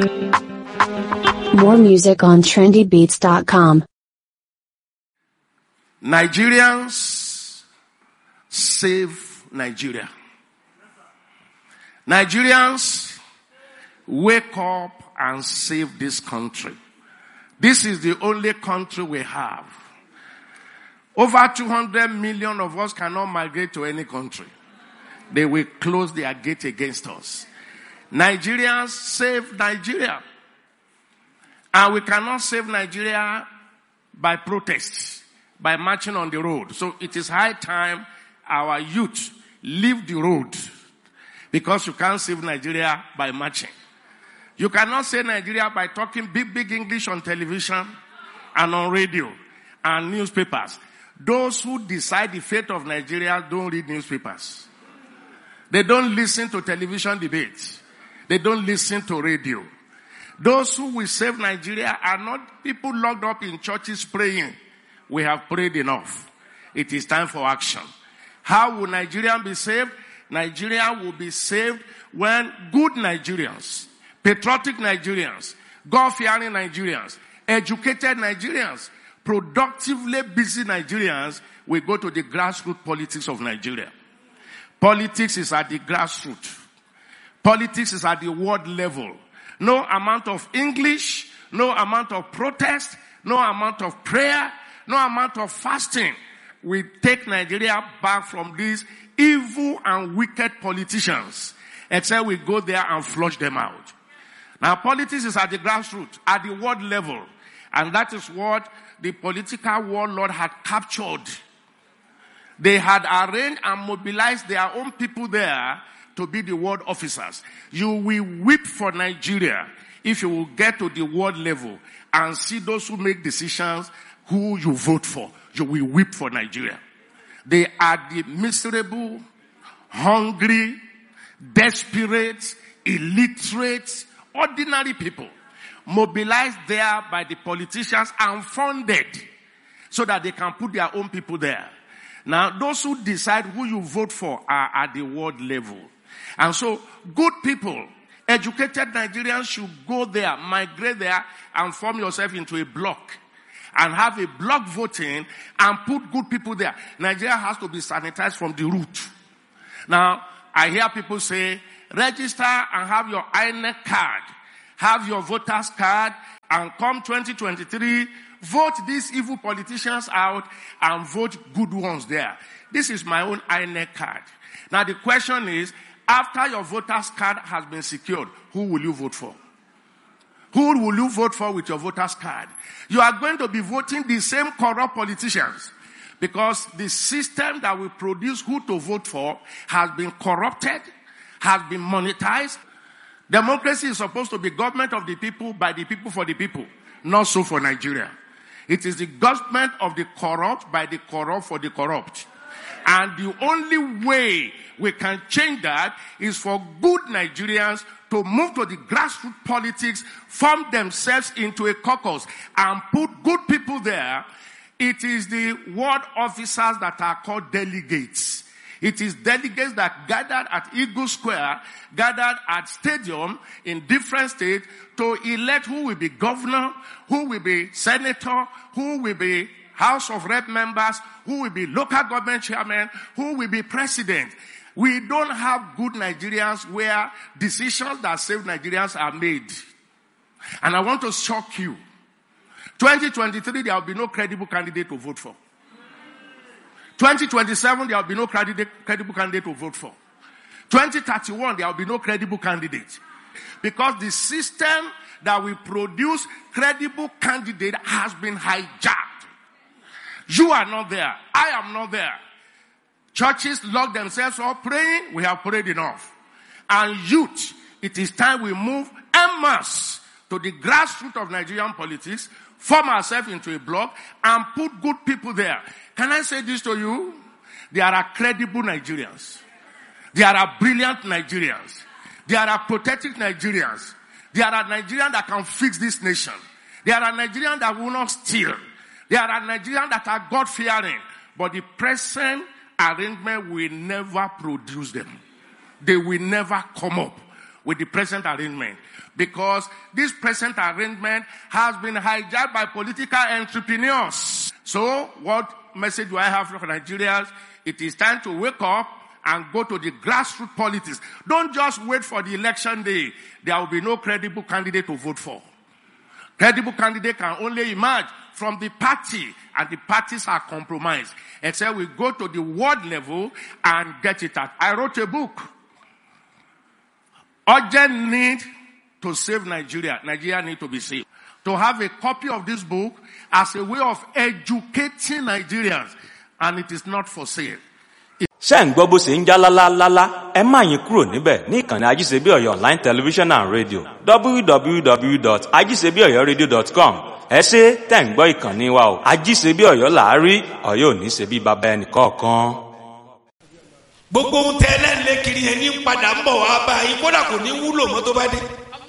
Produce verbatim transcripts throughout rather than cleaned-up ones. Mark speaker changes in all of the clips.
Speaker 1: More music on trendy beats dot com.
Speaker 2: Nigerians save Nigeria. Nigerians wake up and save this country. This is the only country we have. Over two hundred million of us cannot migrate to any country. They will close their gate against us. Nigerians save Nigeria. And we cannot save Nigeria by protests, by marching on the road. So it is high time our youth leave the road, because you can't save Nigeria by marching. You cannot save Nigeria by talking big, big English on television and on radio and newspapers. Those who decide the fate of Nigeria don't read newspapers. They don't listen to television debates. They don't listen to radio. Those who will save Nigeria are not people locked up in churches praying. We have prayed enough. It is time for action. How will Nigeria be saved? Nigeria will be saved when good Nigerians, patriotic Nigerians, God-fearing Nigerians, educated Nigerians, productively busy Nigerians will go to the grassroots politics of Nigeria. Politics is at the grassroots. Politics is at the world level. No amount of English, no amount of protest, no amount of prayer, no amount of fasting will take Nigeria back from these evil and wicked politicians, except we go there and flush them out. Now, politics is at the grassroots, at the world level, and that is what the political warlord had captured. They had arranged and mobilized their own people there to be the world officers. You will weep for Nigeria if you will get to the world level and see those who make decisions who you vote for. You will weep for Nigeria. They are the miserable, hungry, desperate, illiterate, ordinary people mobilized there by the politicians and funded so that they can put their own people there. Now, those who decide who you vote for are at the world level. And so, good people, educated Nigerians should go there, migrate there, and form yourself into a block. And have a block voting and put good people there. Nigeria has to be sanitized from the root. Now, I hear people say, register and have your I N E C card. Have your voter's card, and come twenty twenty-three, vote these evil politicians out and vote good ones there. This is my own I N E C card. Now the question is, after your voter's card has been secured, who will you vote for? Who will you vote for with your voter's card? You are going to be voting the same corrupt politicians, because the system that will produce who to vote for has been corrupted, has been monetized. Democracy is supposed to be government of the people, by the people, for the people. Not so for Nigeria. It is the government of the corrupt, by the corrupt, for the corrupt. And the only way we can change that is for good Nigerians to move to the grassroots politics, form themselves into a caucus, and put good people there. It is the ward officers that are called delegates. It is delegates that gathered at Eagle Square, gathered at stadium in different states to elect who will be governor, who will be senator, who will be House of Rep members, who will be local government chairman, who will be president. We don't have good Nigerians where decisions that save Nigerians are made. And I want to shock you. twenty twenty-three, there will be no credible candidate to vote for. twenty twenty-seven, there will be no credible, credible candidate to vote for. twenty thirty-one, there will be no credible candidate. Because the system that will produce credible candidate has been hijacked. You are not there. I am not there. Churches lock themselves up praying. We have prayed enough. And youth, it is time we move en masse to the grassroots of Nigerian politics, form ourselves into a block, and put good people there. Can I say this to you? There are credible Nigerians. There are brilliant Nigerians. There are protective Nigerians. There are Nigerians that can fix this nation. There are Nigerians that will not steal. There are Nigerians that are God-fearing. But the present arrangement will never produce them. They will never come up. with the present arrangement. Because this present arrangement has been hijacked by political entrepreneurs. So what message do I have for Nigerians? It is time to wake up and go to the grassroots politics. Don't just wait for the election day. There will be no credible candidate to vote for. Credible candidate can only emerge from the party, and the parties are compromised. Except we go to the world level and get it out. I wrote a book. Urgent need to save Nigeria. Nigeria need to be saved. To have a copy of this book as a way of educating Nigerians, and it is not for sale.
Speaker 3: ṣé ń gbọ́ bó ṣe ń já lálálálá ẹ má yín kúrò níbẹ̀ ní ìkànnì ajíṣebí ọ̀yọ́ online television and radio w w w dot ajíṣebí ọ̀yọ́ radio dot com ẹ ṣé tẹ̀ ń gbọ́ ìkànnì wa o ajíṣebí ọ̀yọ́ làárí ọ̀yọ́ ò ní ṣe bí baba ẹnì kọ̀ọ̀kan.
Speaker 4: gbogbo ohun tẹ ẹlẹ́nlẹ́ kiri yẹn ní padà ń bọ̀ wá bá yín kódà kò ní wúlò mọ́ tó bá dé.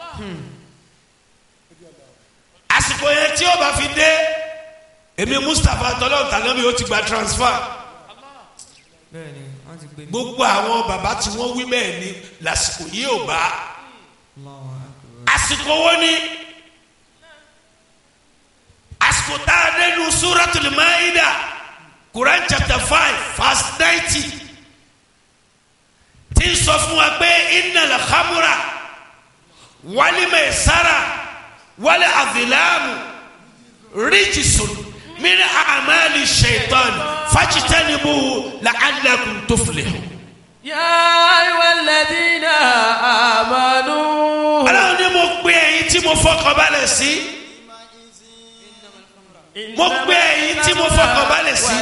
Speaker 4: àsìkò yẹn tí ó bá fi dé èmi Mustapha tọ́lọ́ tànábì ó ti gba transfer. gbogbo àwọn bàbá tí wọ́n wí bẹ́ẹ̀ ni lásìkò yìí ò bá. àsìkò wo ni àsìkò tá a dé nu Suratul Maida Quran chapter five verse ninety tí ń sọ fún wa pé innal khamra wal maisara wal azlamu rijsun min a'mali shaitan fajtanibuhu la'allakum tuflihun.
Speaker 5: Ya ayyuhalladhina amanu.
Speaker 4: Ọlọ́run ni mo gbé ẹ̀yin tí mo fọkàn balẹ̀ sí. mo gbé ẹ̀yin tí mo fọkàn balẹ̀ sí.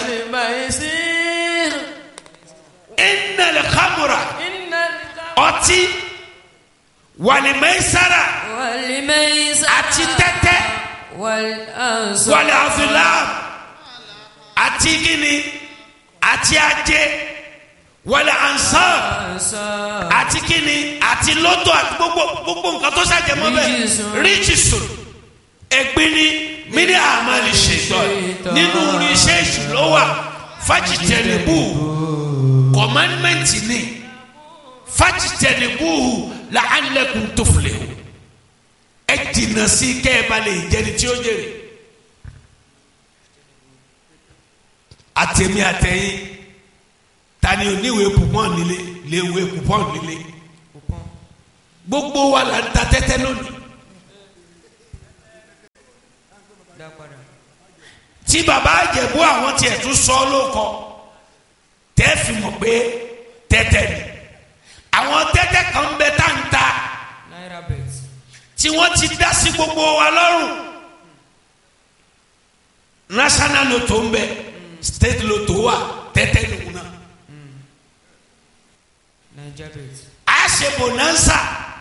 Speaker 4: innal khamra ọtí wal maisara àti tẹ́tẹ́ wal azlam àti gíní àti ajé wal ansab àti gíní àti lọ́tọ̀ àti gbogbo gbogbo nǹkan tó ṣàjẹmọ́ bẹ́ẹ̀ ríjìsùn ẹ̀gbin ni mini amali shaitan nínú iṣẹ́ ìṣúlọ́wà fajitẹ̀lẹ́bù commandment ni fajitẹ̀lẹ́bù la'allakum tuflihun ẹ jìnnà sí kẹ́ ẹ bá lè jẹni tí ó jèrè. àtẹ̀mí àtẹ̀yìn tani oníwèé pupọ́n nílé léwèé pupọ́n nílé gbogbo wa là ń ta tẹ́tẹ́ lónìí. tí bàbá àjẹ̀bú àwọn tiẹ̀ tún sọ lóko tẹ́ fi mọ̀ pé tẹ́tẹ́ ni àwọn tẹ́tẹ́ kan ń bẹ tá ń ta tí wọ́n ti dá sí gbogbo wa lọ́rùn national lotto ń bẹ state lotto wà tẹ́tẹ́ lòun náà a ṣe bonanza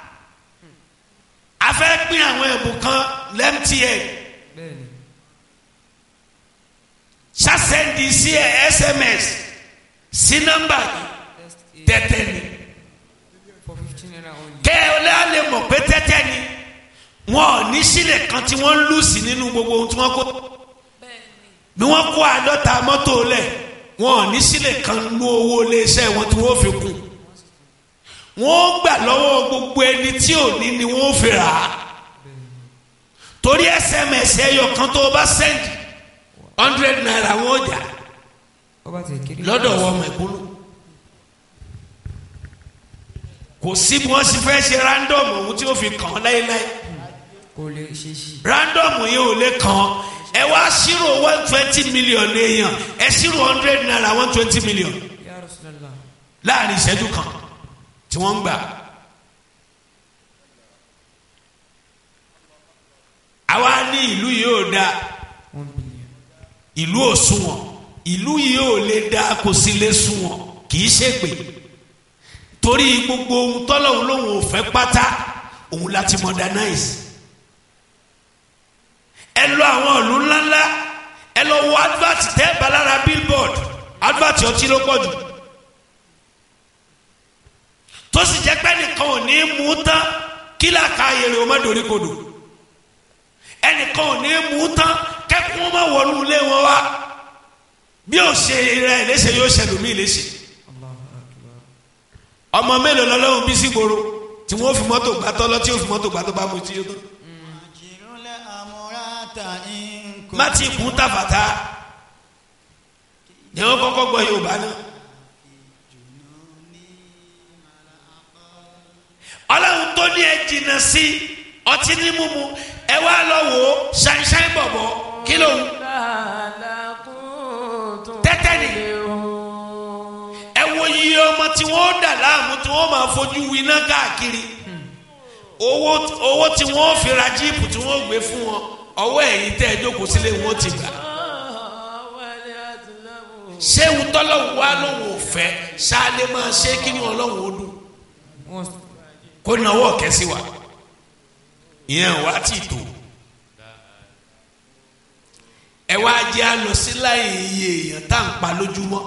Speaker 4: a fẹ́ pín àwọn ẹ̀bùn kan lẹ́mtn ṣàṣẹ́ndì sí ẹ sms sí nọ́mbà tẹ́tẹ́ ni kẹ́ ẹ lè mọ̀ pé tẹ́tẹ́ ni wọn ò ní sílẹ̀ kan tí wọ́n ń lù sí nínú gbogbo ohun tí wọ́n kó bí wọ́n kó àádọ́ta mọ́tò lẹ̀ wọn ò ní sílẹ̀ kan nú owó iléeṣẹ́ wọn tí wọ́n fi kún wọ́n gbà lọ́wọ́ gbogbo ẹni tí ò ní ni wọ́n fi rà á torí sms ẹyọ kan tó o bá sẹ́ndì hundred naira wọ́n jà lọ́dọ̀ wọ́n mẹ̀kúnnù kò sí bí wọ́n sì fẹ́ ṣe random ohun tí ó fi kàn án láéláé random yìí ò lè kàn án ẹ wá ṣírò one twenty million èèyàn ẹ ṣírò hundred naira one twenty million láàrin ìṣẹ́jú kan tí wọ́n ń gbà. àwa ní ìlú yìí ò da ìlú ò sunwọ̀n ìlú yìí ò lè da kò sí lè sunwọ̀n kì í ṣègbè torí gbogbo ohun tọ́lọ́hún lòun ò fẹ́ pátá òun láti modernize. ẹ lọ àwọn ìlú ńláńlá ẹ lọ wo advert tẹ́ balára billboard advert ọtí ló pọ̀ jù tó sì jẹ́ pé nìkan ò ní mú tán kí làkà ayèrè o má dorí kodò ẹnìkan ò ní mú tán kẹ́kọ̀ọ́ má wọnú ilé wọn wá bí ó ṣe rẹ̀ léṣe yóò ṣẹlùmí léṣe ọmọ mélòó lọ́lọ́run bí sígboro tí wọ́n fi mọ́tò gbà tọ́ lọ tí yóò fi mọ́tò gbà tó bá mu tí yóò tó. má ti kún tàfàtà ni wọ́n kọ́kọ́ gbọ́ Yorùbá náà. Ọlọ́run tó ní ẹ jìnnà sí ọtí ní mímu ẹ wá lọ wò ó ṣáìṣáì bọ̀bọ̀ kí ló ń. tẹ́tẹ́ ni ẹ wo iye ọmọ tí wọ́n dà láàmú tí wọ́n máa fojú winá káàkiri owó owó tí wọ́n fi ra jíìpù tí wọ́n gbé fún wọn ọwọ́ ẹ̀yìn tẹ́ ẹ jókòó sílé wọn ti gbà. ṣé wùtọ́lọ́wù wa lòun ò fẹ́ ṣáà lè máa ṣe kí ni Ọlọ́run ó dùn kó náwó kẹsí wa ìyẹn wá ti tó ẹ wá jẹ́ àlọ́ sí láì iye èèyàn tá à ń pa lójúmọ́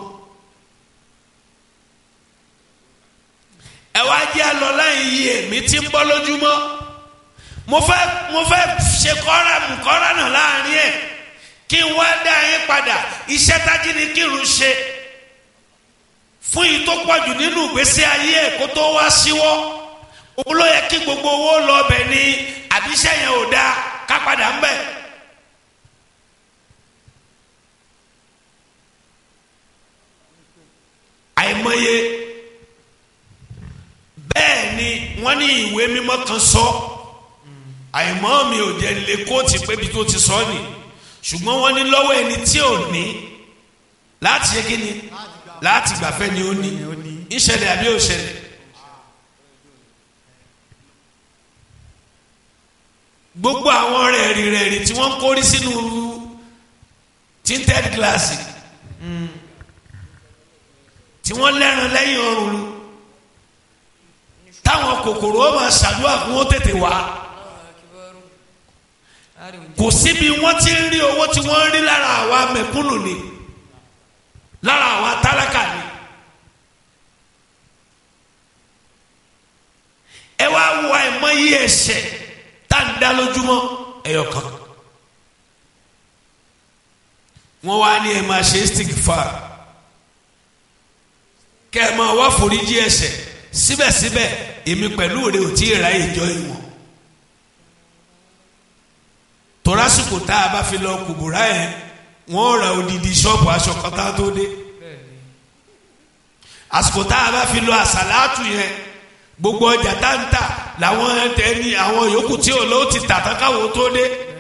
Speaker 4: ẹ wá jẹ́ àlọ́ láì iye èmi tí ń bọ́ lójúmọ́ mo fẹ́ mo fẹ́ ṣe kọ́ra mú kọ́ra náà láàrin ẹ̀ kí n wá dá yín padà iṣẹ́ tájí ni kí n ṣe fún yìí tó pọ̀jù nínú ìgbésí ayé ẹ̀ kó tó wá síwọ́ òun ló yẹ kí gbogbo owó lọ bẹ̀ ni àbíṣẹ́ yẹn ò dáa ká padà ń bẹ̀. àìmọye bẹ́ẹ̀ ni wọ́n ní ìwé mímọ́ kan sọ àìmọ́ mi ò jẹ́ lè kóòtù pé bí tó ti sọ ni ṣùgbọ́n wọ́n ní lọ́wọ́ ẹni tí ò ní láti ṣe kí ni láti gbàfẹ́ ni ó ní ìṣẹ̀lẹ̀ àbí òṣẹ̀lẹ̀. gbogbo àwọn rẹ̀rì rẹ̀rì tí wọ́n ń kórí sínú tinted glass tí wọ́n lẹ́ran lẹ́yìn ọrùn táwọn kòkòrò ó máa ṣàdúrà kí wọ́n tètè wá kò síbi wọ́n ti ń rí owó tí wọ́n ń rí lára àwa mẹ̀kúnnù ni lára àwa tálákà ni. ẹ wá wo àìmọye ẹ̀ṣẹ̀ tá ń dá lójúmọ́ ẹyọ kan wọ́n wá ní ẹ máa ṣe istighfar kẹ́ ẹ máa wá foríjì ẹ̀ṣẹ̀ síbẹ̀síbẹ̀ èmi pẹ̀lú rẹ ò tí ì ra ìjọ ìwọ̀n torásìkò tá a bá fi lọ kùbùrá yẹn wọ́n ra odidi ṣọ́ọ̀bù aṣọ kan tá a tó dé àsìkò tá a bá fi lọ àsàlátù yẹn gbogbo ọjà tá ń tà làwọn ẹni àwọn yòókù tí ò lọ ti tà tán káwọn tó dé